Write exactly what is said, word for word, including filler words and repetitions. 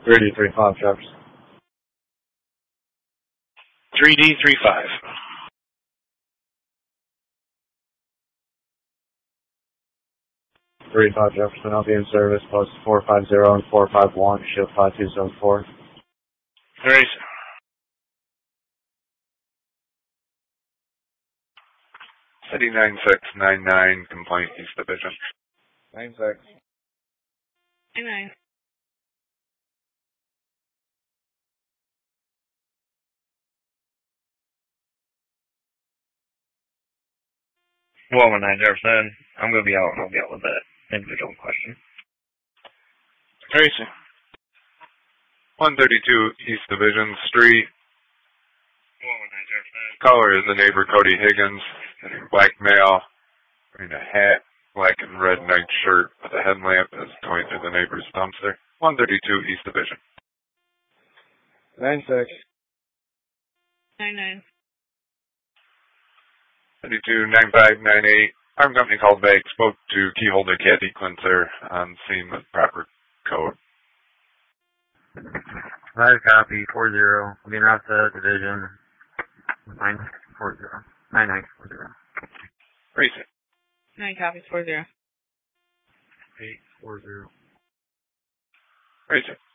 three D three five Jefferson. three D three five. three D five Jefferson, I'll be in service, post four five zero and four five one, shift five two seven four. Alright. City nine six nine nine, complaint East Division. nine six. nine nine. Well, one nine Jefferson, I'm going to be out and I'll be out with that individual question. Tracy. one thirty-two East Division Street. Well, one nine Jefferson. Caller is the neighbor Cody Higgins. Black male, wearing a hat, black and red night shirt with a headlamp is going through the neighbor's dumpster. one thirty-two East Division. nine six. nine nine. thirty-two nine five nine eight. Arm company called back, spoke to keyholder Cat Cleanser on scene with proper code. Five copy, four zero. Being out to division. Nine four zero. Nine nine four zero. Tracy. Nine copies, four zero. Eight four zero. Tracy.